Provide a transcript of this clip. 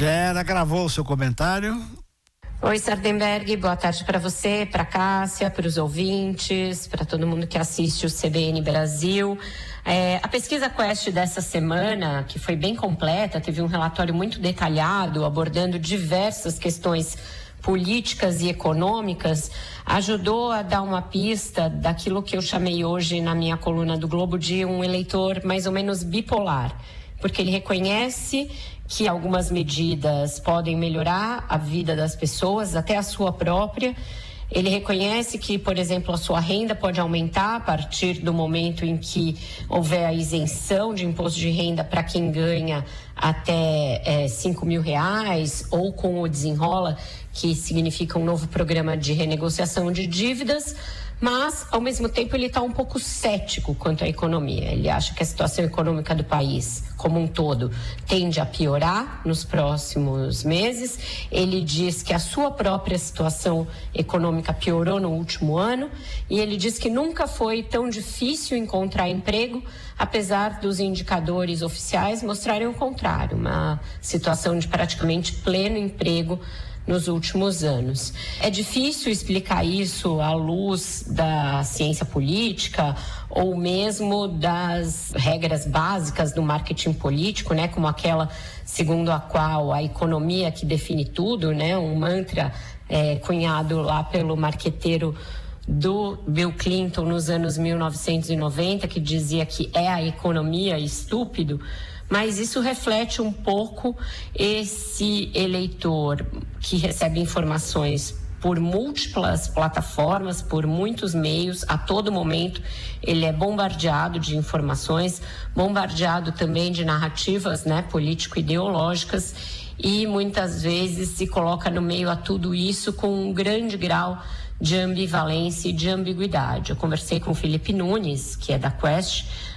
Vera gravou o seu comentário. Oi, Sardenberg, boa tarde para você, para Cássia, para os ouvintes, para todo mundo que assiste o CBN Brasil. A pesquisa Quest dessa semana, que foi bem completa, teve um relatório muito detalhado, abordando diversas questões políticas e econômicas, ajudou a dar uma pista daquilo que eu chamei hoje na minha coluna do Globo de um eleitor mais ou menos bipolar, porque ele reconhece que algumas medidas podem melhorar a vida das pessoas, até a sua própria. Ele reconhece que, por exemplo, a sua renda pode aumentar a partir do momento em que houver a isenção de imposto de renda para quem ganha até R$5.000, ou com o Desenrola, que significa um novo programa de renegociação de dívidas. Mas, ao mesmo tempo, ele está um pouco cético quanto à economia. Ele acha que a situação econômica do país, como um todo, tende a piorar nos próximos meses. Ele diz que a sua própria situação econômica piorou no último ano, e ele diz que nunca foi tão difícil encontrar emprego, apesar dos indicadores oficiais mostrarem o contrário, uma situação de praticamente pleno emprego nos últimos anos. É difícil explicar isso à luz da ciência política ou mesmo das regras básicas do marketing político, né, como aquela segundo a qual a economia que define tudo, né, um mantra cunhado lá pelo marqueteiro do Bill Clinton nos anos 1990, que dizia que é a economia estúpido. Mas isso reflete um pouco esse eleitor que recebe informações por múltiplas plataformas, por muitos meios, a todo momento ele é bombardeado de informações, bombardeado também de narrativas, né, político-ideológicas, e muitas vezes se coloca no meio a tudo isso com um grande grau de ambivalência e de ambiguidade. Eu conversei com o Felipe Nunes, que é da Quest,